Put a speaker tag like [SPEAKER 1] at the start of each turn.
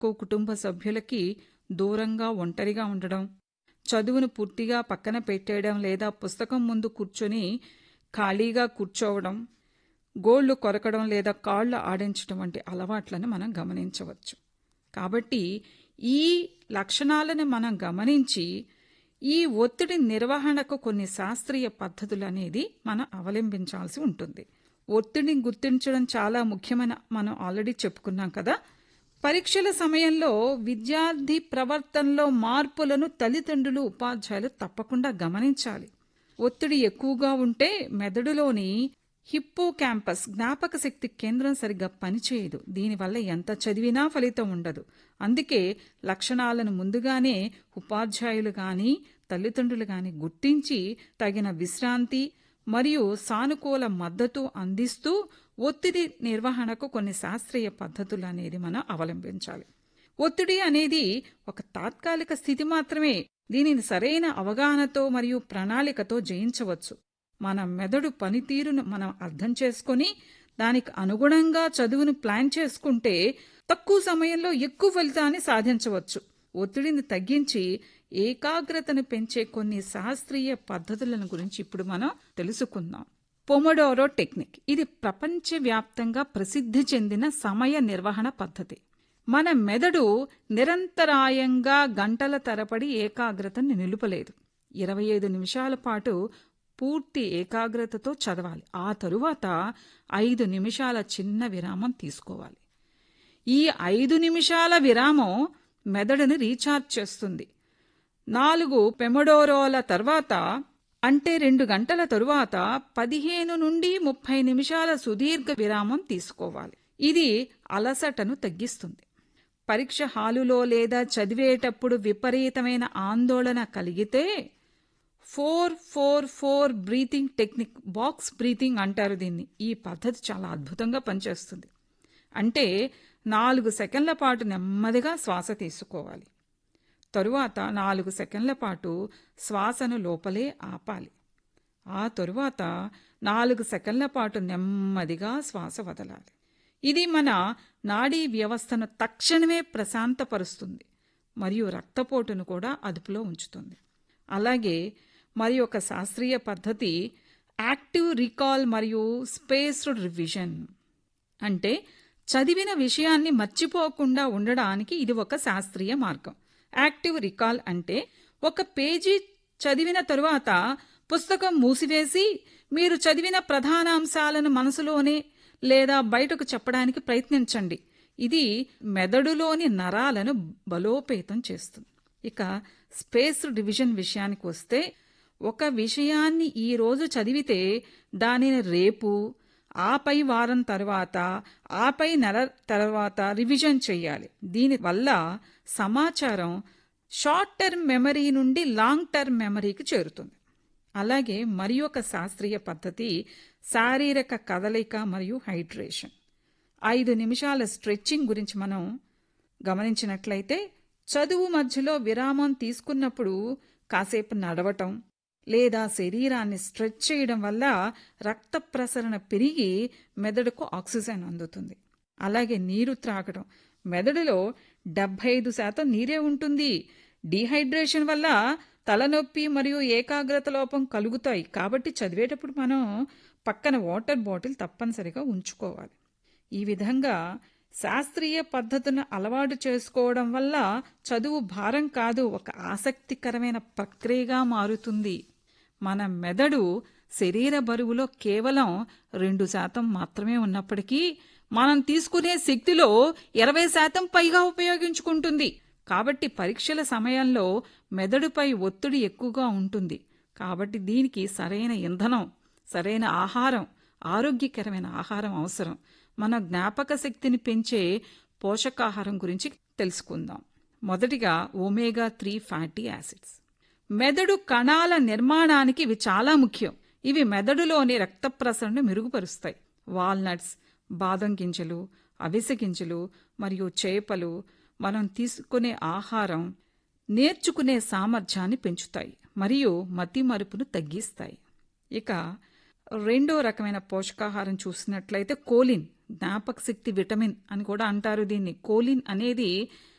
[SPEAKER 1] కుటుంబ సభ్యులకి దూరంగా ఒంటరిగా ఉండడం, చదువును పూర్తిగా పక్కన పెట్టేయడం లేదా పుస్తకం ముందు కూర్చొని ఖాళీగా కూర్చోవడం, గోళ్లు కొరకడం లేదా కాళ్లు ఆడించడం వంటి అలవాట్లను మనం గమనించవచ్చు. కాబట్టి ఈ లక్షణాలను మనం గమనించి ఈ ఒత్తిడి నిర్వహణకు కొన్ని శాస్త్రీయ పద్ధతులు అనేది మనం అవలంబించాల్సి ఉంటుంది. ఒత్తిడిని గుర్తించడం చాలా ముఖ్యమని మనం ఆల్రెడీ చెప్పుకున్నాం కదా. పరీక్షల సమయంలో విద్యార్థి ప్రవర్తనలో మార్పులను తల్లిదండ్రులు, ఉపాధ్యాయులు తప్పకుండా గమనించాలి. ఒత్తిడి ఎక్కువగా ఉంటే మెదడులోని హిప్పో క్యాంపస్ జ్ఞాపక శక్తి కేంద్రం సరిగ్గా పనిచేయదు. దీనివల్ల ఎంత చదివినా ఫలితం ఉండదు. అందుకే లక్షణాలను ముందుగానే ఉపాధ్యాయులు గాని తల్లిదండ్రులు గాని గుర్తించి తగిన విశ్రాంతి మరియు సానుకూల మద్దతు అందిస్తూ ఒత్తిడి నిర్వహణకు కొన్ని శాస్త్రీయ పద్ధతులు అనేది మనం అవలంబించాలి. ఒత్తిడి అనేది ఒక తాత్కాలిక స్థితి మాత్రమే. దీనిని సరైన అవగాహనతో మరియు ప్రణాళికతో జయించవచ్చు. మన మెదడు పనితీరును మనం అర్థం చేసుకుని దానికి అనుగుణంగా చదువును ప్లాన్ చేసుకుంటే తక్కువ సమయంలో ఎక్కువ ఫలితాన్ని సాధించవచ్చు. ఒత్తిడిని తగ్గించి ఏకాగ్రతను పెంచే కొన్ని శాస్త్రీయ పద్ధతులను గురించి ఇప్పుడు మనం తెలుసుకుందాం. పొమోడోరో టెక్నిక్ ఇది ప్రపంచవ్యాప్తంగా ప్రసిద్ధి చెందిన సమయ నిర్వహణ పద్ధతి. మన మెదడు నిరంతరాయంగా గంటల తరబడి ఏకాగ్రతను నిలుపలేదు. 25 నిమిషాల పాటు పూర్తి ఏకాగ్రతతో చదవాలి. ఆ తరువాత 5 నిమిషాల చిన్న విరామం తీసుకోవాలి. ఈ 5 నిమిషాల విరామం మెదడుని రీఛార్జ్ చేస్తుంది. 4 పెమోడోరోల తర్వాత అంటే 2 గంటల తరువాత 15 నుండి 30 నిమిషాల సుదీర్ఘ విరామం తీసుకోవాలి. ఇది అలసటను తగ్గిస్తుంది. పరీక్ష హాలులో లేదా చదివేటప్పుడు విపరీతమైన ఆందోళన కలిగితే 4-4-4 బ్రీతింగ్ టెక్నిక్, బాక్స్ బ్రీతింగ్ అంటారు దీన్ని. ఈ పద్ధతి చాలా అద్భుతంగా పనిచేస్తుంది. అంటే 4 సెకండ్ల పాటు నెమ్మదిగా శ్వాస తీసుకోవాలి. తరువాత 4 సెకండ్ల పాటు శ్వాసను లోపలే ఆపాలి. ఆ తరువాత 4 సెకండ్ల పాటు నెమ్మదిగా శ్వాస వదలాలి. ఇది మన నాడీ వ్యవస్థను తక్షణమే ప్రశాంతపరుస్తుంది మరియు రక్తపోటును కూడా అదుపులో ఉంచుతుంది. అలాగే మరి ఒక శాస్త్రీయ పద్ధతి యాక్టివ్ రీకాల్ మరియు స్పేస్డ్ రివిజన్. అంటే చదివిన విషయాన్ని మర్చిపోకుండా ఉండడానికి ఇది ఒక శాస్త్రీయ మార్గం. యాక్టివ్ రీకాల్ అంటే ఒక పేజీ చదివిన తరువాత పుస్తకం మూసివేసి మీరు చదివిన ప్రధాన అంశాలను మనసులోనే లేదా బయటకు చెప్పడానికి ప్రయత్నించండి. ఇది మెదడులోని నరాలను బలోపేతం చేస్తుంది. ఇక స్పేస్డ్ రివిజన్ విషయానికి వస్తే ఒక విషయాన్ని ఈరోజు చదివితే దానిని రేపు, ఆపై వారం తర్వాత, ఆపై నెల తర్వాత రివిజన్ చేయాలి. దీనివల్ల సమాచారం షార్ట్ టర్మ్ మెమరీ నుండి లాంగ్ టర్మ్ మెమరీకి చేరుతుంది. అలాగే మరి ఒక శాస్త్రీయ పద్ధతి శారీరక కదలిక మరియు హైడ్రేషన్. 5 నిమిషాల స్ట్రెచ్చింగ్ గురించి మనం గమనించినట్లయితే చదువు మధ్యలో విరామం తీసుకున్నప్పుడు కాసేపు నడవటం లేదా శరీరాన్ని స్ట్రెచ్ చేయడం వల్ల రక్త ప్రసరణ పెరిగి మెదడుకు ఆక్సిజన్ అందుతుంది. అలాగే నీరు త్రాగడం. మెదడులో 75% నీరే ఉంటుంది. డీహైడ్రేషన్ వల్ల తలనొప్పి మరియు ఏకాగ్రత లోపం కలుగుతాయి. కాబట్టి చదివేటప్పుడు మనం పక్కన వాటర్ బాటిల్ తప్పనిసరిగా ఉంచుకోవాలి. ఈ విధంగా శాస్త్రీయ పద్ధతిని అలవాటు చేసుకోవడం వల్ల చదువు భారం కాదు, ఒక ఆసక్తికరమైన ప్రక్రియగా మారుతుంది. మన మెదడు శరీర బరువులో కేవలం 2% మాత్రమే ఉన్నప్పటికీ మనం తీసుకునే శక్తిలో 20% పైగా ఉపయోగించుకుంటుంది. కాబట్టి పరీక్షల సమయంలో మెదడుపై ఒత్తిడి ఎక్కువగా ఉంటుంది. కాబట్టి దీనికి సరైన ఇంధనం, సరైన ఆహారం, ఆరోగ్యకరమైన ఆహారం అవసరం. మన జ్ఞాపక శక్తిని పెంచే పోషకాహారం గురించి తెలుసుకుందాం. మొదటిగా ఒమేగా-3 ఫ్యాటీ యాసిడ్స్. మెదడు కణాల నిర్మాణానికి ఇవి చాలా ముఖ్యం. ఇవి మెదడులోని రక్త ప్రసరణను మెరుగుపరుస్తాయి. వాల్నట్స్, బాదం గింజలు, అవిసె గింజలు మరియు చేపలు మనం తీసుకునే ఆహారం నేర్చుకునే సామర్థ్యాన్ని పెంచుతాయి మరియు మతిమరుపును తగ్గిస్తాయి. ఇక రెండో రకమైన పోషకాహారం చూసినట్లయితే కోలిన్, జ్ఞాపక శక్తి విటమిన్ అని కూడా అంటారు దీన్ని. కోలిన్ అనేది